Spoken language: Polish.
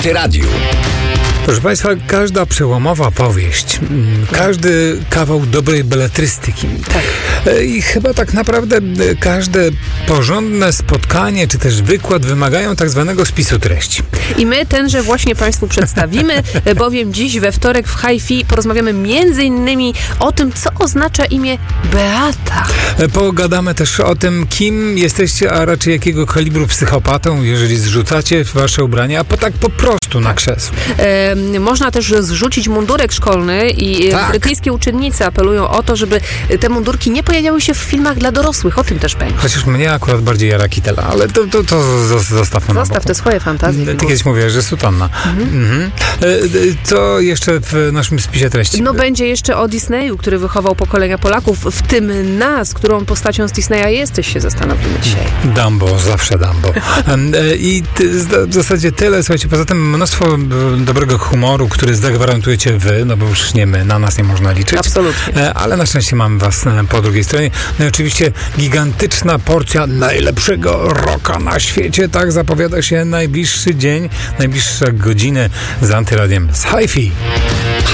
Antyradiu. Proszę Państwa, każda przełomowa powieść, każdy kawał dobrej beletrystyki i chyba tak naprawdę każde porządne spotkanie czy też wykład wymagają tak zwanego spisu treści. I my tenże właśnie Państwu przedstawimy, bowiem dziś we wtorek w Hi-Fi porozmawiamy m.in. o tym, co oznacza imię Beata. Pogadamy też o tym, kim jesteście, a raczej jakiego kalibru psychopatą, jeżeli zrzucacie wasze ubrania, tak po prostu na krzesło. Można też zrzucić mundurek szkolny i brytyjskie uczennice apelują o to, żeby te mundurki nie pojawiały się w filmach dla dorosłych. O tym też będzie. Chociaż mnie akurat bardziej jara kitela, ale to zostawmy na boku. Zostaw te swoje fantazje. Ty kiedyś mówiłeś, że sutanna. Co jeszcze w naszym spisie treści? No będzie jeszcze o Disneyu, który wychował pokolenia Polaków, w tym nas, którą postacią z Disneya jesteś, się zastanowimy dzisiaj. Dumbo, zawsze Dumbo. I w zasadzie tyle. Słuchajcie, poza tym mnóstwo dobrego humoru, który zagwarantujecie wy, no bo już nie my, na nas nie można liczyć. Absolutnie. Ale na szczęście mamy was po drugiej stronie. No i oczywiście gigantyczna porcja najlepszego rocka na świecie. Tak zapowiada się najbliższy dzień, najbliższe godziny z Antyradiem, z Hi-Fi.